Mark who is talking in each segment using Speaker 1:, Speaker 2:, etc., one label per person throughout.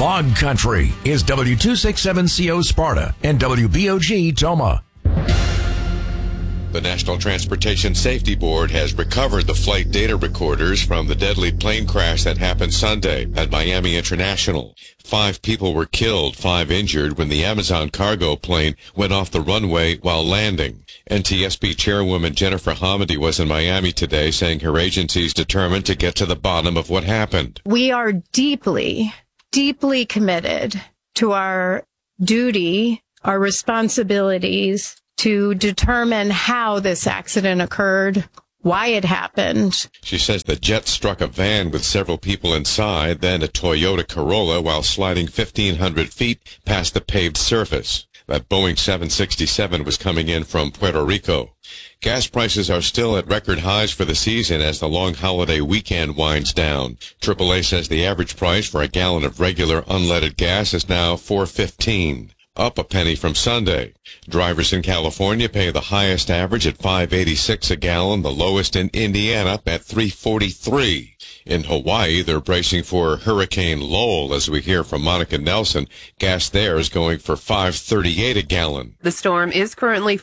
Speaker 1: Log Country is W267CO Sparta and WBOG Toma.
Speaker 2: The National Transportation Safety Board has recovered the flight data recorders from the deadly plane crash that happened Sunday at Miami International. 5 people were killed, 5 injured when the Amazon cargo plane went off the runway while landing. NTSB Chairwoman Jennifer Hamady was in Miami today saying her agency is determined to get to the bottom of what happened.
Speaker 3: We are deeply, deeply committed to our duty, our responsibilities to determine how this accident occurred, why it happened.
Speaker 2: She says the jet struck a van with several people inside, then a Toyota Corolla while sliding 1,500 feet past the paved surface. That Boeing 767 was coming in from Puerto Rico. Gas prices are still at record highs for the season as the long holiday weekend winds down. AAA says the average price for a gallon of regular unleaded gas is now $4.15. Up a penny from Sunday. Drivers in California pay the highest average at $5.86 a gallon, the lowest in Indiana at $3.43. In Hawaii, they're bracing for Hurricane Lowell, as we hear from Monica Nelson. Gas there is going for $5.38 a gallon.
Speaker 4: The storm is currently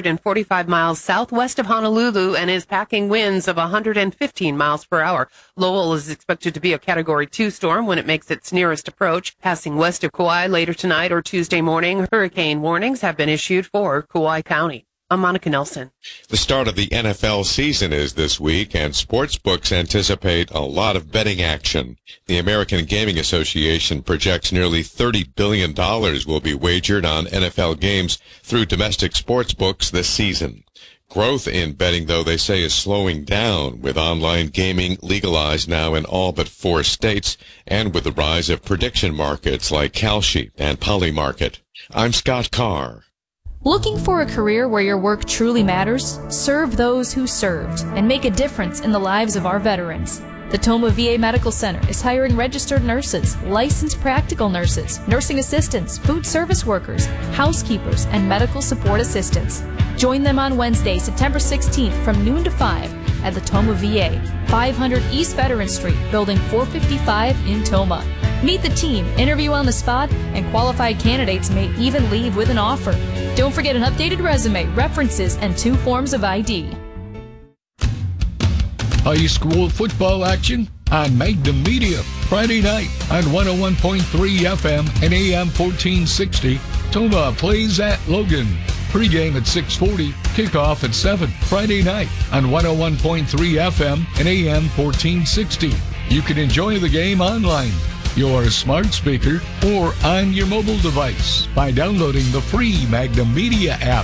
Speaker 4: 445 miles southwest of Honolulu and is packing winds of 115 miles per hour. Lowell is expected to be a Category 2 storm when it makes its nearest approach, passing west of Kauai later tonight or Tuesday morning. Hurricane warnings have been issued for Kauai County. I'm Monica Nelson.
Speaker 2: The start of the NFL season is this week, and sportsbooks anticipate a lot of betting action. The American Gaming Association projects nearly $30 billion will be wagered on NFL games through domestic sportsbooks this season. Growth in betting, though, they say, is slowing down, with online gaming legalized now in all but 4 states, and with the rise of prediction markets like Kalshi and Polymarket. I'm Scott Carr.
Speaker 5: Looking for a career where your work truly matters? Serve those who served and make a difference in the lives of our veterans. The Toma VA Medical Center is hiring registered nurses, licensed practical nurses, nursing assistants, food service workers, housekeepers, and medical support assistants. Join them on Wednesday, September 16th from noon to 5 at the Toma VA, 500 East Veteran Street, Building 455 in Toma. Meet the team, interview on the spot, and qualified candidates may even leave with an offer. Don't forget an updated resume, references, and 2 forms of ID.
Speaker 6: High school football action on Magnum Media Friday night on 101.3 FM and AM 1460. Toma plays at Logan. Pre-game at 6:40, kickoff at 7 Friday night on 101.3 FM and AM 1460. You can enjoy the game online, your smart speaker, or on your mobile device by downloading the free Magnum Media app.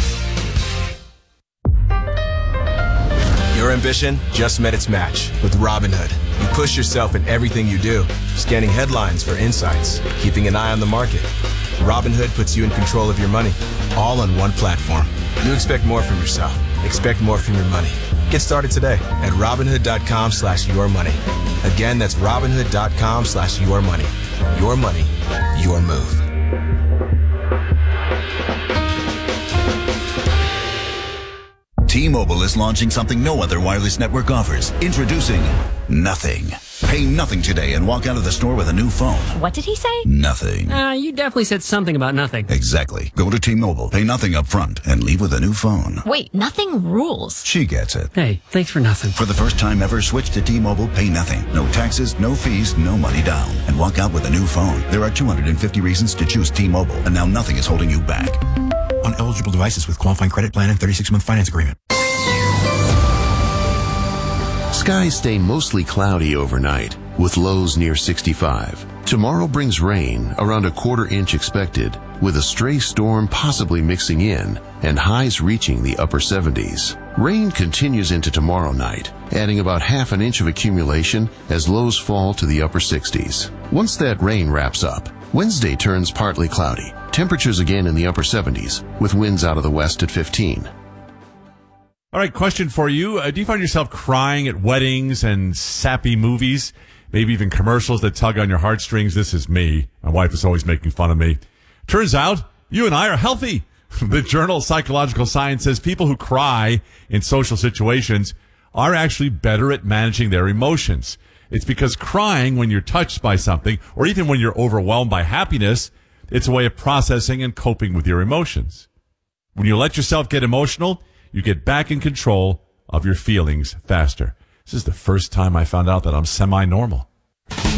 Speaker 7: Your ambition just met its match with Robinhood. You push yourself in everything you do, scanning headlines for insights, keeping an eye on the market. Robinhood puts you in control of your money, all on one platform. You expect more from yourself. Expect more from your money. Get started today at Robinhood.com/yourmoney. Again, that's Robinhood.com/yourmoney. Your money, your move.
Speaker 8: T-Mobile is launching something no other wireless network offers. Introducing Nothing. Pay nothing today and walk out of the store with a new phone.
Speaker 9: What did he say?
Speaker 8: Nothing.
Speaker 10: You definitely said something about nothing.
Speaker 8: Exactly. Go to T-Mobile, pay nothing up front, and leave with a new phone.
Speaker 9: Wait, nothing rules.
Speaker 8: She gets it.
Speaker 10: Hey, thanks for nothing.
Speaker 8: For the first time ever, switch to T-Mobile, pay nothing. No taxes, no fees, no money down. And walk out with a new phone. There are 250 reasons to choose T-Mobile, and now nothing is holding you back.
Speaker 11: On eligible devices with qualifying credit plan and 36-month finance agreement.
Speaker 12: Skies stay mostly cloudy overnight, with lows near 65. Tomorrow brings rain, around a quarter-inch expected, with a stray storm possibly mixing in, and highs reaching the upper 70s. Rain continues into tomorrow night, adding about half an inch of accumulation as lows fall to the upper 60s. Once that rain wraps up, Wednesday turns partly cloudy. Temperatures again in the upper 70s, with winds out of the west at 15.
Speaker 13: All right, question for you. Do you find yourself crying at weddings and sappy movies? Maybe even commercials that tug on your heartstrings? This is me. My wife is always making fun of me. Turns out, you and I are healthy. The journal Psychological Science says people who cry in social situations are actually better at managing their emotions. It's because crying when you're touched by something, or even when you're overwhelmed by happiness, it's a way of processing and coping with your emotions. When you let yourself get emotional, you get back in control of your feelings faster. This is the first time I found out that I'm semi-normal.